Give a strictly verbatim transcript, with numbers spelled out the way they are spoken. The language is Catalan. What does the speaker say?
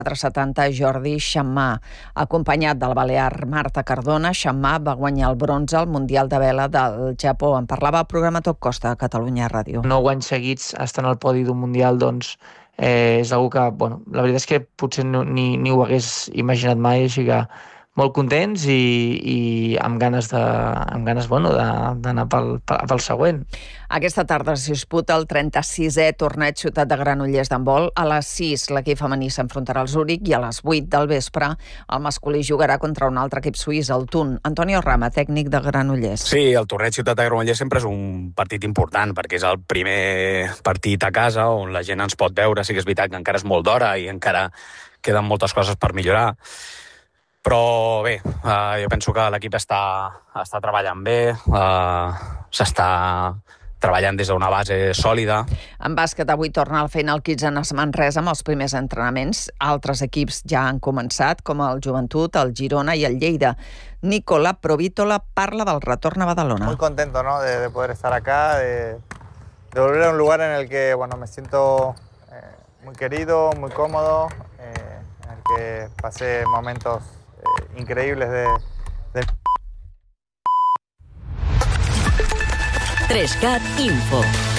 setanta Jordi Xammà. Acompanyat del balear Marta Cardona, Xammà va guanyar el bronze al Mundial de Vela del Japó. En parlava el programa Top Costa a Catalunya Ràdio. Nou anys seguits estant al podi d'un Mundial, doncs, eh, és una que, bueno, la veritat és que potser no, ni, ni ho hagués imaginat mai, així que molt contents i, i amb ganes, de, amb ganes bueno, d'anar pel, pel següent. Aquesta tarda es disputa el trenta-sisè torneig Ciutat de Granollers d'handbol. A les sis l'equip femení s'enfrontarà al Zúrich i a les vuit del vespre el masculí jugarà contra un altre equip suís, el Thun. Antonio Rama, tècnic de Granollers. Sí, el torneig Ciutat de Granollers sempre és un partit important perquè és el primer partit a casa on la gent ens pot veure. Sí que és veritat que encara és molt d'hora i encara queden moltes coses per millorar. Però bé, eh, jo penso que l'equip està, està treballant bé, eh, s'està treballant des d'una base sòlida. En bàsquet, avui torna a la feina el Kitsanes Manresa amb els primers entrenaments. Altres equips ja han començat, com el Joventut, el Girona i el Lleida. Nicola Provítola parla del retorn a Badalona. Muy contento, ¿no?, de, de poder estar acá, de, de volver a un lugar en el que, bueno, me siento eh, muy querido, muy cómodo, eh, en el que pasé momentos eh, increíbles de, de... tres cat Info.